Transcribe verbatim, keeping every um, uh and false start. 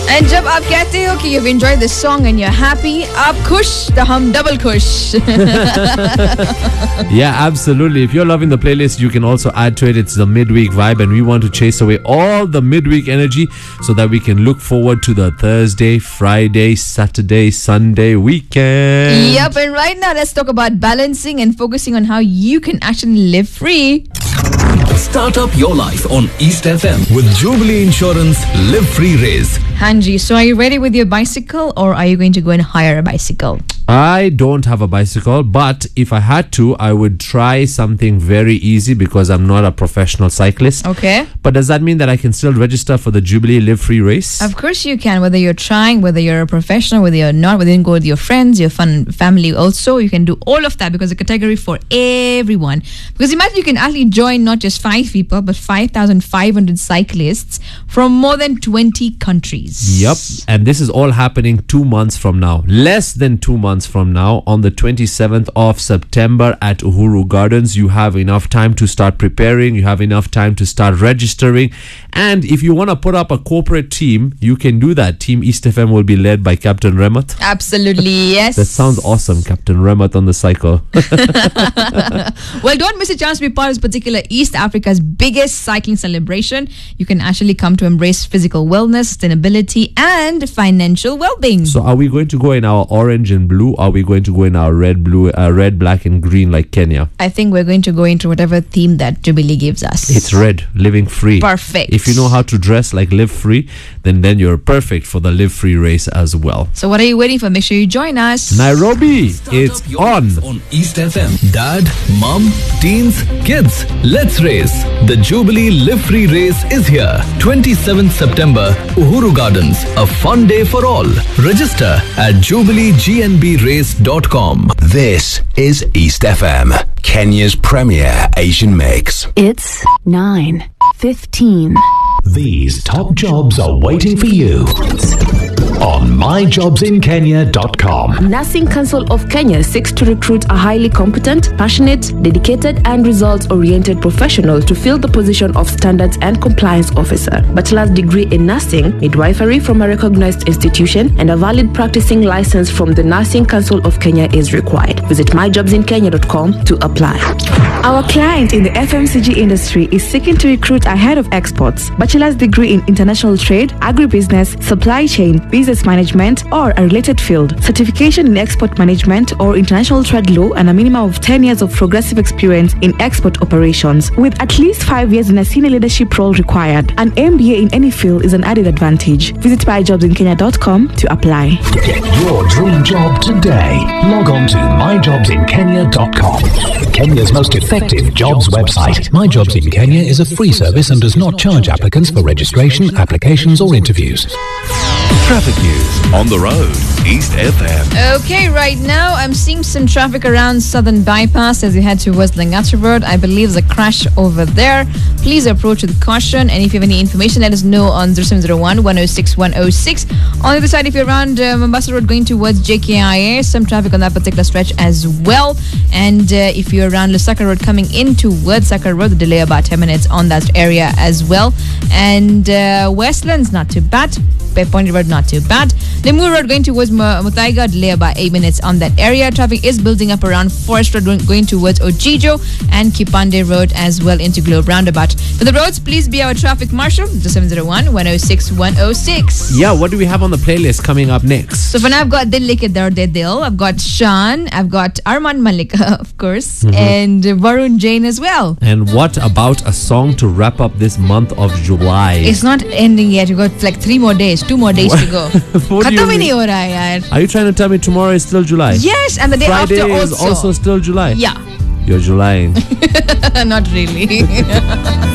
And जब आप कहते हो कि you've enjoyed this song and you're happy, आप खुश तो हम double खुश. Yeah, absolutely. If you're loving the playlist, you can also add to it. It's the midweek vibe, and we want to chase away all the midweek energy so that we can look forward to the Thursday, Friday, Saturday, Sunday weekend. Yep, and right now let's talk about balancing and focusing on how you can actually live free. Start up your life on East F M with Jubilee Insurance Live Free Race. Hanji, so are you ready with your bicycle, or are you going to go and hire a bicycle? I don't have a bicycle, but if I had to, I would try something very easy because I'm not a professional cyclist. Okay. But does that mean that I can still register for the Jubilee Live Free Race? Of course you can, whether you're trying, whether you're a professional, whether you're not, whether you can go with your friends, your fun family also. You can do all of that because it's a category for everyone. Because imagine you can actually join not just five people, but five thousand five hundred cyclists from more than twenty countries. Yep. And this is all happening two months from now. Less than two months from now, on the twenty-seventh of September at Uhuru Gardens. You have enough time to start preparing. You have enough time to start registering. And if you want to put up a corporate team, you can do that. Team East F M will be led by Captain Remat. Absolutely, yes. That sounds awesome, Captain Remat on the cycle. Well, don't miss a chance to be part of this particular East Africa's biggest cycling celebration. You can actually come to embrace physical wellness, sustainability, and financial well-being. So are we going to go in our orange and blue? Are we going to go in our red, blue, uh, red, black, and green like Kenya? I think we're going to go into whatever theme that Jubilee gives us. It's red, living free. Perfect. If you know how to dress like Live Free, then then you're perfect for the Live Free race as well. So what are you waiting for? Make sure you join us. Nairobi, Start it's up your on. life on East F M. Dad, mom, teens, kids, let's race. The Jubilee Live Free Race is here. twenty-seventh September, Uhuru Gardens. A fun day for all. Register at jubilee g n b race dot com. This is East F M, Kenya's premier Asian mix. It's nine fifteen. These top jobs are waiting for you on my jobs in kenya dot com. Nursing Council of Kenya seeks to recruit a highly competent, passionate, dedicated, and results-oriented professional to fill the position of Standards and Compliance Officer. Bachelor's degree in nursing, midwifery from a recognized institution, and a valid practicing license from the Nursing Council of Kenya is required. Visit my jobs in kenya dot com to apply. Our client in the F M C G industry is seeking to recruit a head of exports, bachelor's degree in international trade, agribusiness, supply chain, business management, or a related field, certification in export management or international trade law, and a minimum of ten years of progressive experience in export operations, with at least five years in a senior leadership role required. An M B A in any field is an added advantage. Visit my jobs in kenya dot com to apply. Get your dream job today. Log on to my jobs in kenya dot com. Kenya's most effective jobs website. My Jobs in Kenya is a free service and does not charge applicants for registration, applications, or interviews. Traffic news on the road, East F M. Okay, right now I'm seeing some traffic around Southern Bypass as you head towards Langata Road. I believe there's a crash over there. Please approach with caution, and if you have any information, let us know on zero seven zero one, one oh six, one oh six. On the other side, if you're around uh, Mombasa Road going towards J K I A, some traffic on that particular stretch as well. And uh, if you're around Lusaka Road coming in towards Saka Road, the delay about ten minutes on that area as well. And uh, Westlands, not too bad. Point Road, not too bad. Limuru Road going towards Mutaiga, delay about eight minutes on that area. Traffic is building up around Forest Road going towards Ojijo, and Kipande Road as well into Globe Roundabout. For the roads, please be our traffic marshal, zero seven zero one, one oh six, one oh six. Yeah, what do we have on the playlist coming up next? So for now, I've got Dil Leke Darde Dil, I've got Shan, I've got Arman Malika, of course, Mm-hmm. and Varun Jain as well. And what about a song to wrap up this month of July? It's not ending yet. We've got like three more days, two more days to go. What do you Khatam hi mean? nahi ho raha hai yaar. Are you trying to tell me tomorrow is still July? Yes, and the day Friday after is also. also still July? Yeah. You're Julying. Not really.